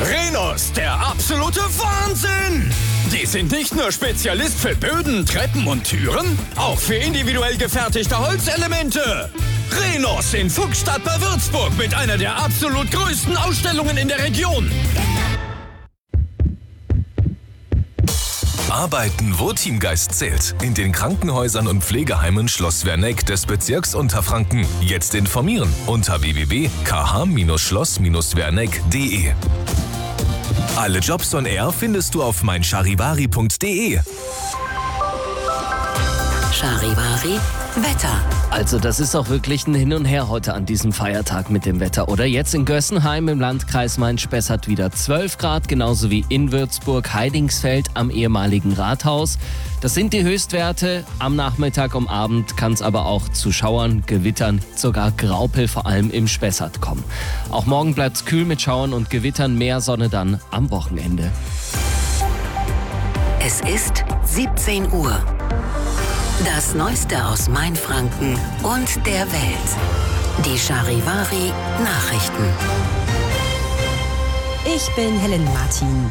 Rhenus, der absolute Wahnsinn! Die sind nicht nur Spezialist für Böden, Treppen und Türen, auch für individuell gefertigte Holzelemente. Rhenus in Fuchsstadt bei Würzburg mit einer der absolut größten Ausstellungen in der Region. Arbeiten, wo Teamgeist zählt. In den Krankenhäusern und Pflegeheimen Schloss Werneck des Bezirks Unterfranken. Jetzt informieren unter www.kh-schloss-werneck.de. Alle Jobs on Air findest du auf meincharivari.de. Charivari Wetter. Also das ist auch wirklich ein Hin und Her heute an diesem Feiertag mit dem Wetter, oder? Jetzt in Gössenheim im Landkreis Main-Spessart wieder 12 Grad, genauso wie in Würzburg, Heidingsfeld am ehemaligen Rathaus. Das sind die Höchstwerte. Am Nachmittag, am Abend kann es aber auch zu Schauern, Gewittern, sogar Graupel vor allem im Spessart kommen. Auch morgen bleibt es kühl mit Schauern und Gewittern, mehr Sonne dann am Wochenende. Es ist 17 Uhr. Das Neueste aus Mainfranken und der Welt. Die Charivari Nachrichten. Ich bin Helen Martin.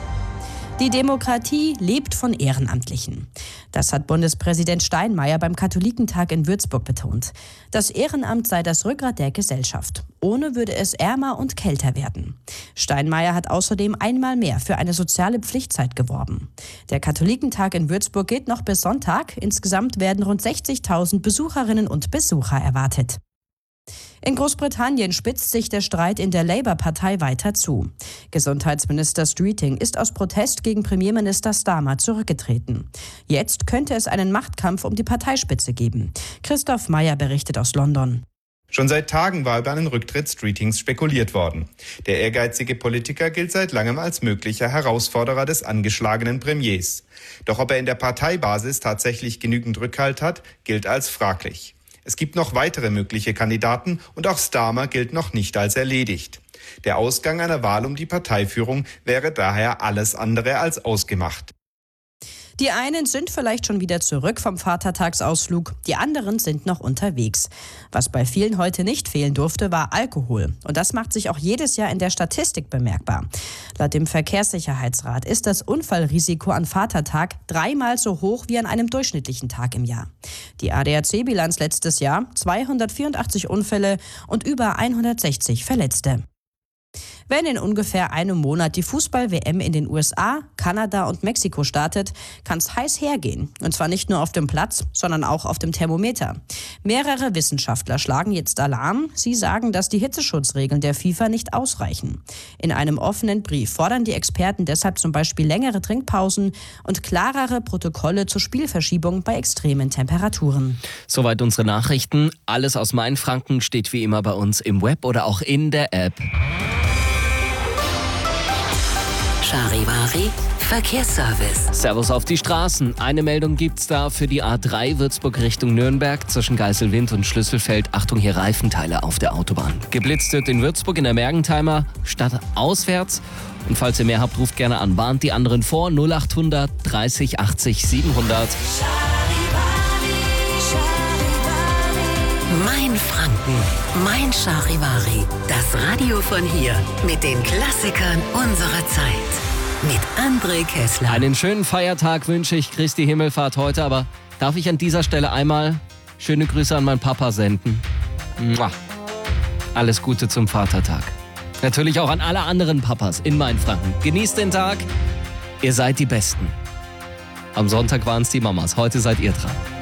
Die Demokratie lebt von Ehrenamtlichen. Das hat Bundespräsident Steinmeier beim Katholikentag in Würzburg betont. Das Ehrenamt sei das Rückgrat der Gesellschaft. Ohne würde es ärmer und kälter werden. Steinmeier hat außerdem einmal mehr für eine soziale Pflichtzeit geworben. Der Katholikentag in Würzburg geht noch bis Sonntag. Insgesamt werden rund 60.000 Besucherinnen und Besucher erwartet. In Großbritannien spitzt sich der Streit in der Labour-Partei weiter zu. Gesundheitsminister Streeting ist aus Protest gegen Premierminister Starmer zurückgetreten. Jetzt könnte es einen Machtkampf um die Parteispitze geben. Christoph Meyer berichtet aus London. Schon seit Tagen war über einen Rücktritt Streetings spekuliert worden. Der ehrgeizige Politiker gilt seit langem als möglicher Herausforderer des angeschlagenen Premiers. Doch ob er in der Parteibasis tatsächlich genügend Rückhalt hat, gilt als fraglich. Es gibt noch weitere mögliche Kandidaten und auch Starmer gilt noch nicht als erledigt. Der Ausgang einer Wahl um die Parteiführung wäre daher alles andere als ausgemacht. Die einen sind vielleicht schon wieder zurück vom Vatertagsausflug, die anderen sind noch unterwegs. Was bei vielen heute nicht fehlen durfte, war Alkohol. Und das macht sich auch jedes Jahr in der Statistik bemerkbar. Laut dem Verkehrssicherheitsrat ist das Unfallrisiko an Vatertag 3-mal so hoch wie an einem durchschnittlichen Tag im Jahr. Die ADAC-Bilanz letztes Jahr: 284 Unfälle und über 160 Verletzte. Wenn in ungefähr einem Monat die Fußball-WM in den USA, Kanada und Mexiko startet, kann es heiß hergehen. Und zwar nicht nur auf dem Platz, sondern auch auf dem Thermometer. Mehrere Wissenschaftler schlagen jetzt Alarm. Sie sagen, dass die Hitzeschutzregeln der FIFA nicht ausreichen. In einem offenen Brief fordern die Experten deshalb zum Beispiel längere Trinkpausen und klarere Protokolle zur Spielverschiebung bei extremen Temperaturen. Soweit unsere Nachrichten. Alles aus Mainfranken steht wie immer bei uns im Web oder auch in der App. Charivari Verkehrsservice. Servus auf die Straßen. Eine Meldung gibt's da für die A3 Würzburg Richtung Nürnberg zwischen Geiselwind und Schlüsselfeld. Achtung, hier Reifenteile auf der Autobahn. Geblitzt wird in Würzburg in der Mergentheimer Stadt auswärts. Und falls ihr mehr habt, ruft gerne an. Warnt die anderen vor 0800 30 80 700. Mainfranken, Mein Charivari. Das Radio von hier mit den Klassikern unserer Zeit. Mit André Kessler. Einen schönen Feiertag wünsche ich, Christi Himmelfahrt heute. Aber darf ich an dieser Stelle einmal schöne Grüße an meinen Papa senden? Mua. Alles Gute zum Vatertag. Natürlich auch an alle anderen Papas in Mainfranken. Genießt den Tag. Ihr seid die Besten. Am Sonntag waren es die Mamas. Heute seid ihr dran.